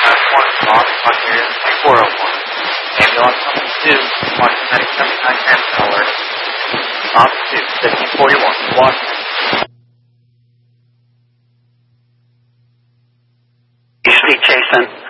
Bob, Frontier 3401. Ambulance coming 2, Washington Medic 79 Hampton alert. Bob 2, 1541, Washington. Eastleigh, Jason.